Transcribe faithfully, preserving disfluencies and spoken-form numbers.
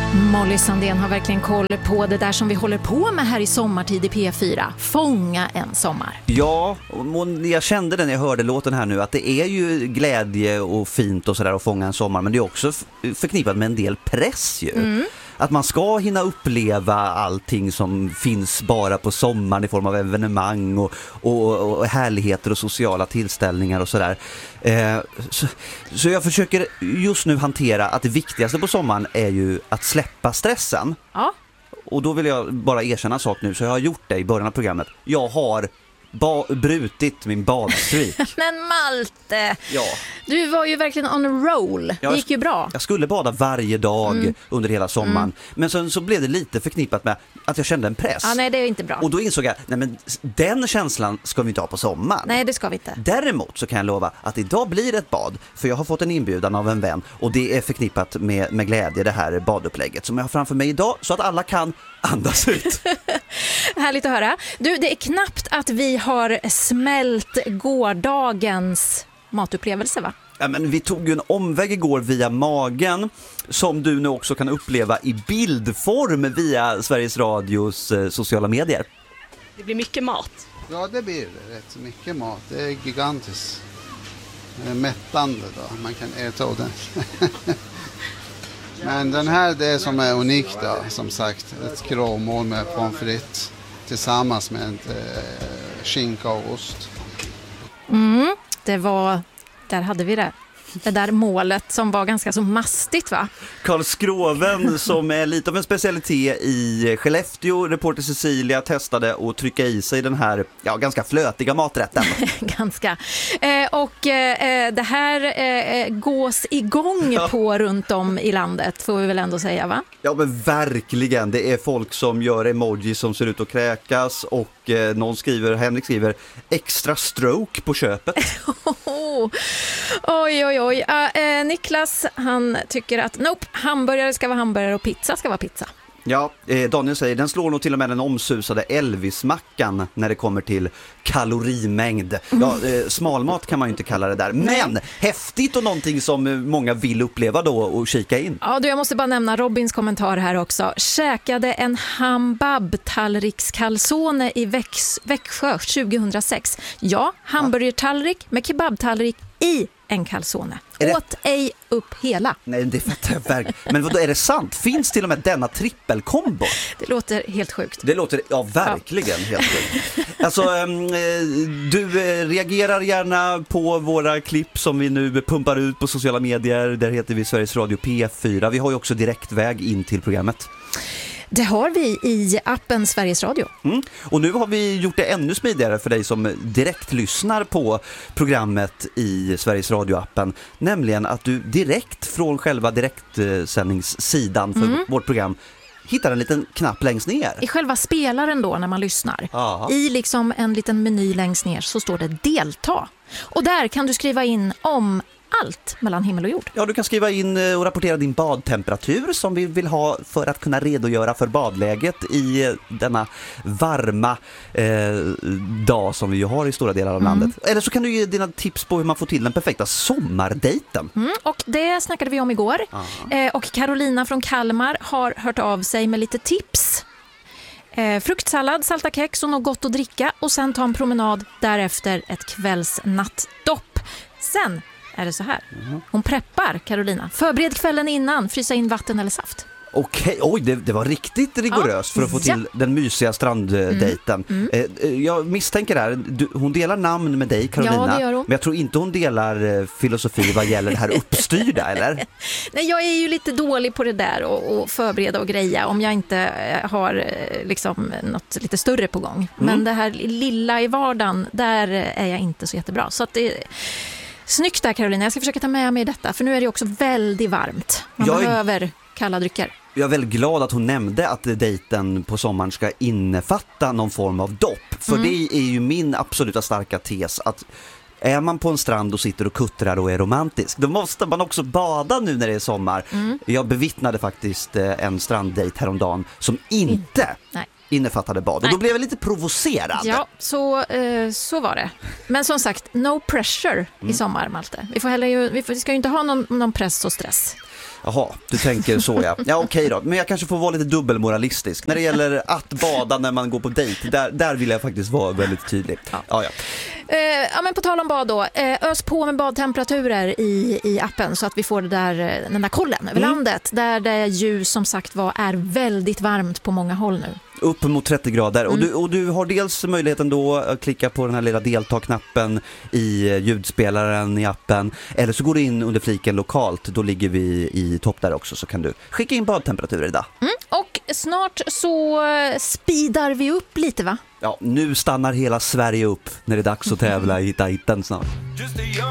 Molly Sandén har verkligen koll på det där som vi håller på med här i sommartid i P fyra. Fånga en sommar. Ja, och jag kände det när jag hörde låten här nu att det är ju glädje och fint och sådär att fånga en sommar, men det är också förknippat med en del press ju. Mm. Att man ska hinna uppleva allting som finns bara på sommaren i form av evenemang och, och, och härligheter och sociala tillställningar och sådär. Eh, så, så jag försöker just nu hantera att det viktigaste på sommaren är ju att släppa stressen. Ja. Och då vill jag bara erkänna en sak nu, så jag har gjort det i början av programmet. Jag har ba- brutit min badstreak. Men Malte, ja. Du var ju verkligen on a roll. Det gick ju bra. Jag skulle bada varje dag mm. under hela sommaren. Mm. Men sen så blev det lite förknippat med att jag kände en press. Ja, nej, det är inte bra. Och då insåg jag, nej men den känslan ska vi inte ha på sommaren. Nej, det ska vi inte. Däremot så kan jag lova att idag blir det ett bad. För jag har fått en inbjudan av en vän. Och det är förknippat med, med glädje, det här badupplägget som jag har framför mig idag. Så att alla kan andas ut. Härligt att höra. Du, det är knappt att vi har smält gårdagens matupplevelse, va? Ja, men vi tog ju en omväg igår via magen som du nu också kan uppleva i bildform via Sveriges Radios eh, sociala medier. Det blir mycket mat. Ja, det blir rätt mycket mat. Det är gigantiskt. Det är mättande då. Man kan äta av den. Men den här, det som är unikt då, som sagt. Ett gråmål med pommes frites tillsammans med ett, eh, skinka och ost. Mm, det var... Där hade vi det. Det där målet som var ganska så mastigt, va? Karl Skroven som är lite av en specialitet i Skellefteå, reporter Cecilia, testade att trycka i sig den här ja, ganska flötiga maträtten. ganska. Eh, och eh, det här eh, gås igång ja. på runt om i landet, får vi väl ändå säga, va? Ja, men verkligen. Det är folk som gör emoji som ser ut att kräkas och eh, någon skriver, Henrik skriver, extra stroke på köpet. oj, oj, oj. Uh, eh, Niklas, han tycker att nope, hamburgare ska vara hamburgare och pizza ska vara pizza. Ja, eh, Daniel säger, den slår nog till och med den omsusade Elvis-mackan när det kommer till kalorimängd. Ja, eh, smalmat kan man ju inte kalla det där. Men Nej. häftigt och någonting som många vill uppleva då och kika in. Ja, du, jag måste bara nämna Robins kommentar här också. Käkade en hambab-tallrikskalsone i Väx- Växjö tjugohundrasex. Ja, hamburgertallrik med kebabtallrik i en kalsone. Åt ej upp hela. Nej, det fattar jag verkligen. Men vad då, är det sant? Finns till och med denna trippelkombo? Det låter helt sjukt. Det låter, ja verkligen ja. helt sjukt. Alltså, du reagerar gärna på våra klipp som vi nu pumpar ut på sociala medier. Där heter vi Sveriges Radio P fyra. Vi har ju också direktväg in till programmet. Det har vi i appen Sveriges Radio. Mm. Och nu har vi gjort det ännu smidigare för dig som direkt lyssnar på programmet i Sveriges Radio-appen. Nämligen att du direkt från själva direktsändningssidan för mm. vårt program hittar en liten knapp längst ner. I själva spelaren då när man lyssnar. Aha. I liksom en liten meny längst ner så står det delta. Och där kan du skriva in om allt mellan himmel och jord. Ja, du kan skriva in och rapportera din badtemperatur som vi vill ha för att kunna redogöra för badläget i denna varma eh, dag som vi ju har i stora delar av mm. landet. Eller så kan du ge dina tips på hur man får till den perfekta sommardejten. Mm, och det snackade vi om igår. Eh, och Carolina från Kalmar har hört av sig med lite tips. Eh, fruktsallad, salta kex och något gott att dricka och sen ta en promenad, därefter ett kvällsnattdopp. Sen är det så här. Hon preppar, Carolina. Förbered kvällen innan, frysa in vatten eller saft. Okej, oj, det, det var riktigt rigoröst ja. för att få till ja. den mysiga stranddejten. Mm. Mm. Eh, jag misstänker här, du, hon delar namn med dig, Carolina. Ja, det gör hon. Men jag tror inte hon delar eh, filosofi vad gäller det här uppstyrda, eller? Nej, jag är ju lite dålig på det där och, och förbereda och greja om jag inte eh, har eh, liksom något lite större på gång. Mm. Men det här lilla i vardagen, där är jag inte så jättebra. Så att det snyggt där, Carolina. Jag ska försöka ta med mig detta. För nu är det också väldigt varmt. Man jag behöver är... kalla drycker. Jag är väldigt glad att hon nämnde att dejten på sommaren ska innefatta någon form av dopp. För mm. det är ju min absoluta starka tes att är man på en strand och sitter och kuttrar och är romantisk, då måste man också bada nu när det är sommar. Mm. Jag bevittnade faktiskt en stranddejt häromdagen som inte... Mm. Nej. innefattade bad. Och då blev jag lite provocerad. Ja, så, eh, så var det. Men som sagt, no pressure mm. i sommar, Malte. Vi, får heller ju, vi, får, vi ska ju inte ha någon, någon press och stress. Jaha, du tänker så ja. Ja okej då, men jag kanske får vara lite dubbelmoralistisk. När det gäller att bada när man går på dejt, där, där vill jag faktiskt vara väldigt tydlig. Ja, ja. ja. Eh, ja men på tal om bad då, eh, ös på med badtemperaturer i, i appen så att vi får det där, den där kollen över mm. landet. Där det ju som sagt var är väldigt varmt på många håll nu. Upp mot trettio grader. Mm. Och, du, och du har dels möjligheten då att klicka på den här lilla delta-knappen i ljudspelaren i appen. Eller så går du in under fliken lokalt. Då ligger vi i topp där också. Så kan du skicka in badtemperaturer idag. Mm. Och snart så speedar vi upp lite va? Ja, nu stannar hela Sverige upp när det är dags att tävla i Titan snart.